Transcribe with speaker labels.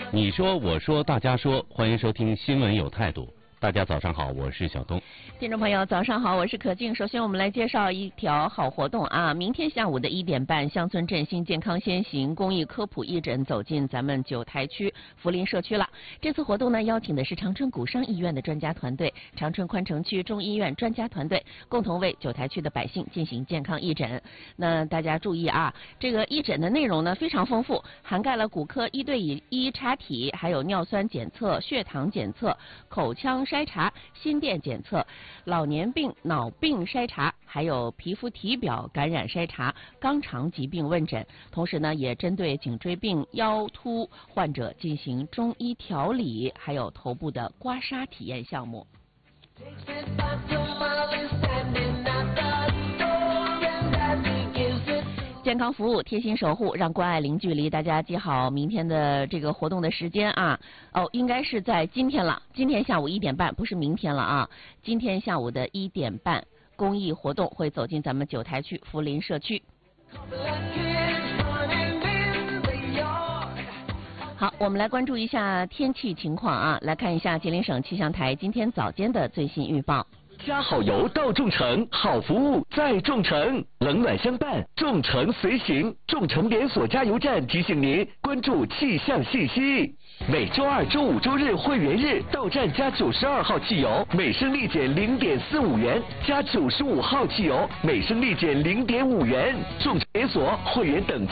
Speaker 1: 你说我说大家说，欢迎收听新闻有态度。大家早上好，我是小东。
Speaker 2: 听众朋友早上好，我是可静。首先我们来介绍一条好活动啊，明天下午的1点半，乡村振兴健康先行公益科普义诊走进咱们九台区福林社区了。这次活动呢，邀请的是长春骨伤医院的专家团队、长春宽城区中医院专家团队，共同为九台区的百姓进行健康义诊。那大家注意啊，这个义诊的内容呢非常丰富，涵盖了骨科1对1查体，还有尿酸检测、血糖检测、口腔筛查、心电检测、老年病、脑病筛查，还有皮肤体表感染筛查、肛肠疾病问诊。同时呢，也针对颈椎病、腰突患者进行中医调理，还有头部的刮痧体验项目。健康服务，贴心守护，让关爱零距离。大家记好明天的这个活动的时间啊！哦，应该是在今天了，今天下午1点半，不是明天了啊！今天下午的1点半，公益活动会走进咱们九台区福林社区。好，我们来关注一下天气情况啊！来看一下吉林省气象台今天早间的最新预报。
Speaker 3: 加好油到众诚，好服务在众诚，冷暖相伴，众诚随行。众诚连锁加油站提醒您关注气象信息。每周二、周五、周日会员日到站加92号汽油，每升立减0.45元；加95号汽油，每升立减0.5元。众诚连锁会员等